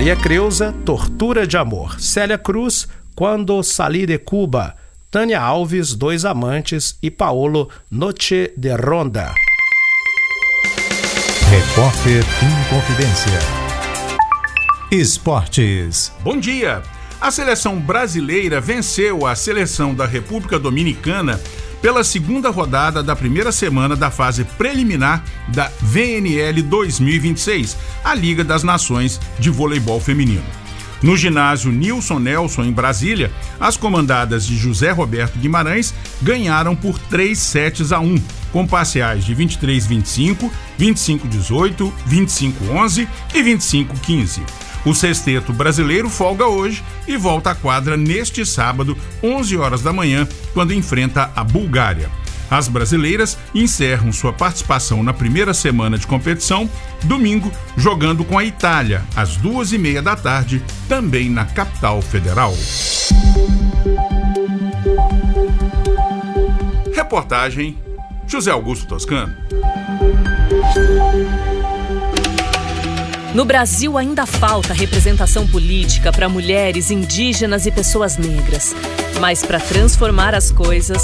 Maria Creuza, Tortura de Amor. Célia Cruz, Quando Salí de Cuba. Tânia Alves, Dois Amantes. E Paolo, Noche de Ronda. Repórter em Confidência. Esportes. Bom dia! A seleção brasileira venceu a seleção da República Dominicana pela segunda rodada da primeira semana da fase preliminar da VNL 2026, a Liga das Nações de Voleibol Feminino. No ginásio Nilson Nelson, em Brasília, as comandadas de José Roberto Guimarães ganharam por 3-1, com parciais de 23-25, 25-18, 25-11 e 25-15. O sexteto brasileiro folga hoje e volta à quadra neste sábado, 11 horas da manhã, quando enfrenta a Bulgária. As brasileiras encerram sua participação na primeira semana de competição, domingo, jogando com a Itália, às 2h30 da tarde, também na capital federal. Reportagem José Augusto Toscano. No Brasil ainda falta representação política para mulheres, indígenas e pessoas negras. Mas para transformar as coisas,